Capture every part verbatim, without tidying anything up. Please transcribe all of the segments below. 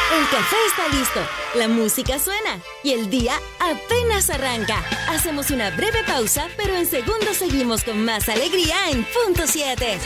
El café está listo, la música suena y el día apenas arranca. Hacemos una breve pausa, pero en segundos seguimos con más alegría en Punto siete.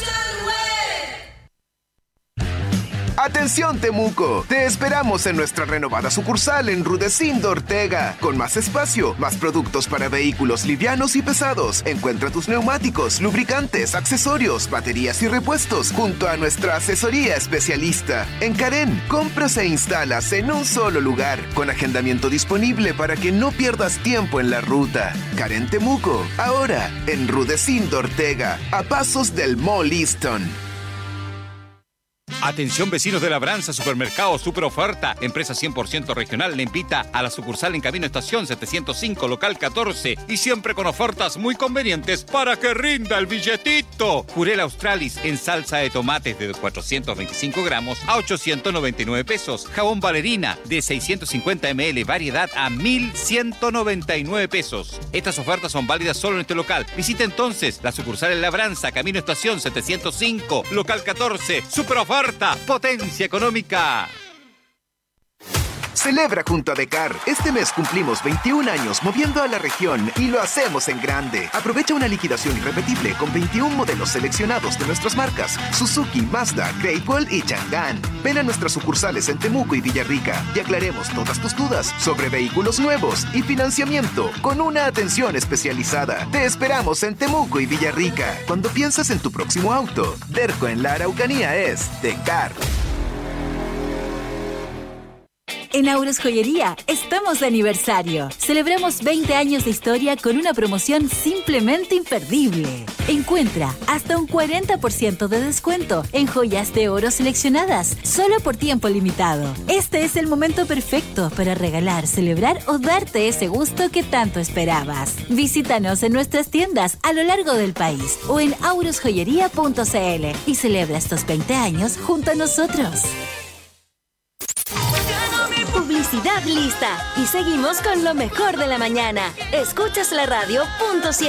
¡Atención, Temuco! Te esperamos en nuestra renovada sucursal en Rudecindo Ortega. Con más espacio, más productos para vehículos livianos y pesados. Encuentra tus neumáticos, lubricantes, accesorios, baterías y repuestos junto a nuestra asesoría especialista. En Karen, compras e instalas en un solo lugar, con agendamiento disponible para que no pierdas tiempo en la ruta. Karen Temuco, ahora en Rudecindo Ortega, a pasos del Mall Easton. Atención vecinos de Labranza, Supermercado Super Oferta, empresa cien por ciento regional, le invita a la sucursal en Camino Estación setecientos cinco, local catorce, y siempre con ofertas muy convenientes para que rinda el billetito. Jurel Australis en salsa de tomates de cuatrocientos veinticinco gramos a ochocientos noventa y nueve pesos. Jabón Valerina de seiscientos cincuenta mililitros, variedad a mil ciento noventa y nueve pesos. Estas ofertas son válidas solo en este local. Visita entonces la sucursal en Labranza, Camino Estación setecientos cinco, local catorce, Super Oferta. Potencia económica. Celebra junto a Decar. Este mes cumplimos veintiún años moviendo a la región y lo hacemos en grande. Aprovecha una liquidación irrepetible con veintiún modelos seleccionados de nuestras marcas Suzuki, Mazda, Great Wall y Chang'an. Ven a nuestras sucursales en Temuco y Villarrica y aclaremos todas tus dudas sobre vehículos nuevos y financiamiento con una atención especializada. Te esperamos en Temuco y Villarrica. Cuando piensas en tu próximo auto, Derco en la Araucanía es Decar. En Auros Joyería estamos de aniversario. Celebramos veinte años de historia con una promoción simplemente imperdible. Encuentra hasta un cuarenta por ciento de descuento en joyas de oro seleccionadas, solo por tiempo limitado. Este es el momento perfecto para regalar, celebrar o darte ese gusto que tanto esperabas. Visítanos en nuestras tiendas a lo largo del país o en auros joyería punto c l y celebra estos veinte años junto a nosotros. Publicidad lista y seguimos con lo mejor de la mañana. Escuchas la radio Punto siete.